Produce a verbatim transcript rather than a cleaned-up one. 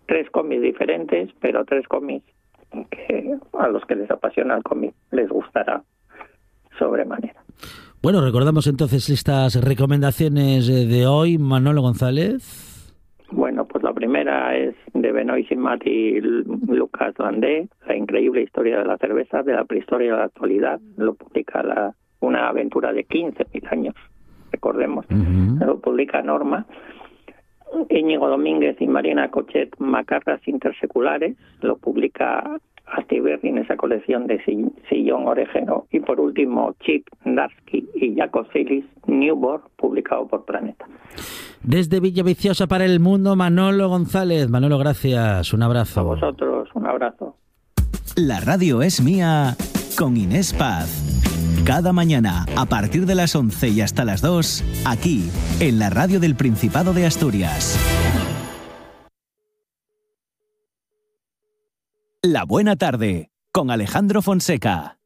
tres cómics diferentes, pero tres cómics que a los que les apasiona el cómic les gustará sobremanera. Bueno, recordamos entonces estas recomendaciones de hoy, Manolo González. Bueno, pues la primera es de Benoît Simat y Lucas Landé, La increíble historia de la cerveza, de la prehistoria a la actualidad. Lo publica la, una aventura de quince mil años, recordemos. Uh-huh. Lo publica Norma. Íñigo Domínguez y Marina Cochet, Macarras interseculares, lo publica Astiberri en esa colección de Sillón Oregeno. Y por último, Chip Darsky y Jaco Silis, Newborn, publicado por Planeta. Desde Villaviciosa para el mundo, Manolo González. Manolo, gracias. Un abrazo. A vosotros, un abrazo. La radio es mía con Inés Paz. Cada mañana, a partir de las once y hasta las dos, aquí, en la radio del Principado de Asturias. La buena tarde, con Alejandro Fonseca.